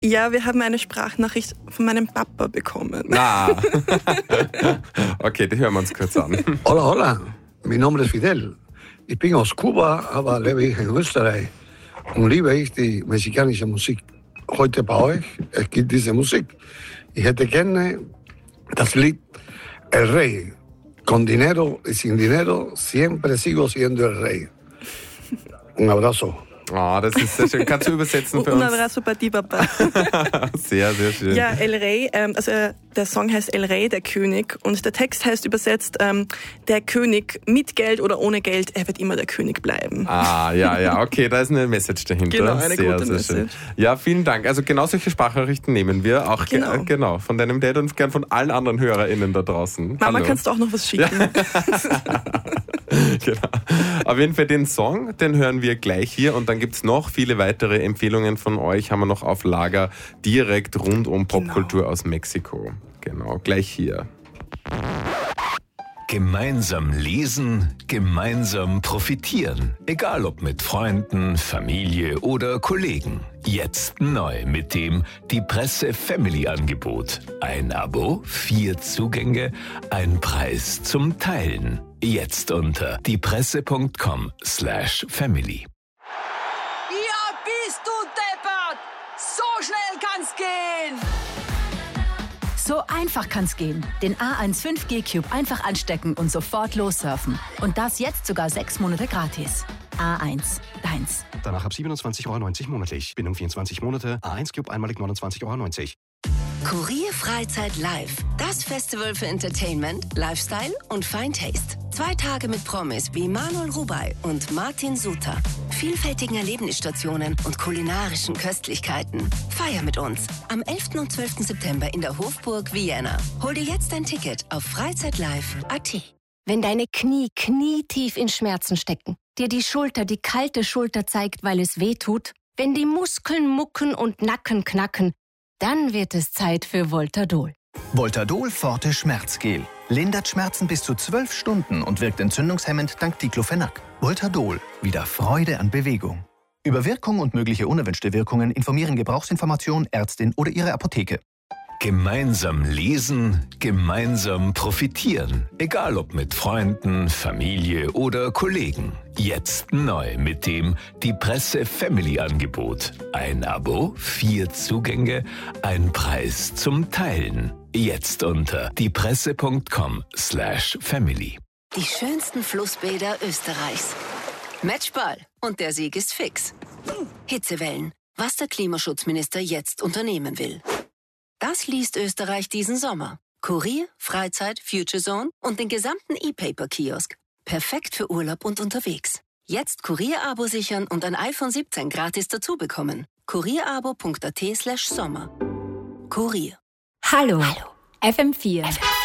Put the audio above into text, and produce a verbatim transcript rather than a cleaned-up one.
Ja, wir haben eine Sprachnachricht von meinem Papa bekommen. Ah. Okay, die hören wir uns kurz an. Hola, hola. Mi nombre es Fidel. Ich bin aus Kuba, aber lebe ich in Österreich und liebe ich die mexikanische Musik. Heute bei euch, es gibt diese Musik. Ich hätte gerne das Lied El Rey. Con dinero y sin dinero, siempre sigo siendo el Rey. Un abrazo. Oh, das ist sehr schön. Kannst du übersetzen für Un uns? abrazo para ti, Papa. Sehr, sehr schön. Ja, El Rey, ähm, also äh, der Song heißt El Rey, der König, und der Text heißt übersetzt, ähm, der König mit Geld oder ohne Geld, er wird immer der König bleiben. Ah, ja, ja, okay, da ist eine Message dahinter. Genau, eine sehr, gute sehr Message. schön. Ja, vielen Dank. Also genau solche Sprachnachrichten nehmen wir auch Genau. Ge- genau von deinem Dad und gern von allen anderen HörerInnen da draußen. Mama, Hallo. kannst du auch noch was schicken? Genau. Auf jeden Fall den Song, den hören wir gleich hier und dann gibt's noch viele weitere Empfehlungen von euch, haben wir noch auf Lager, direkt rund um Popkultur aus Mexiko. Genau, gleich hier. Gemeinsam lesen, gemeinsam profitieren. Egal ob mit Freunden, Familie oder Kollegen. Jetzt neu mit dem Die Presse Family Angebot. Ein Abo, vier Zugänge, ein Preis zum Teilen. Jetzt unter diepresse.com slash family. Ja, bist du deppert! So schnell kann's gehen! So einfach kann's gehen. Den A eins fünf G Cube einfach anstecken und sofort lossurfen. Und das jetzt sogar sechs Monate gratis. A eins, deins. Danach ab siebenundzwanzig Euro neunzig monatlich. Bindung vierundzwanzig Monate. A eins Cube einmalig neunundzwanzig Euro neunzig. Kurier Freizeit Live. Das Festival für Entertainment, Lifestyle und Fine Taste. Zwei Tage mit Promis wie Manuel Rubey und Martin Suter. Vielfältigen Erlebnisstationen und kulinarischen Köstlichkeiten. Feier mit uns am elften und zwölften September in der Hofburg Vienna. Hol dir jetzt dein Ticket auf freizeitlive punkt at. Wenn deine Knie knietief in Schmerzen stecken, dir die Schulter die kalte Schulter zeigt, weil es weh tut, wenn die Muskeln mucken und Nacken knacken, dann wird es Zeit für Voltadol. Voltadol Forte Schmerzgel. Lindert Schmerzen bis zu zwölf Stunden und wirkt entzündungshemmend dank Diclofenac. Voltadol. Wieder Freude an Bewegung. Über Wirkung und mögliche unerwünschte Wirkungen informieren Gebrauchsinformation, Ärztin oder Ihre Apotheke. Gemeinsam lesen, gemeinsam profitieren. Egal ob mit Freunden, Familie oder Kollegen. Jetzt neu mit dem Die Presse Family Angebot. Ein Abo, vier Zugänge, ein Preis zum Teilen. Jetzt unter diepresse.com slash family. Die schönsten Flussbäder Österreichs. Matchball. Und der Sieg ist fix. Hitzewellen. Was der Klimaschutzminister jetzt unternehmen will. Das liest Österreich diesen Sommer. Kurier, Freizeit, Future Zone und den gesamten E-Paper-Kiosk. Perfekt für Urlaub und unterwegs. Jetzt Kurier-Abo sichern und ein iPhone siebzehn gratis dazu bekommen. kurierabo punkt at slash sommer. Kurier. Hallo. Hallo. F M vier. F M vier.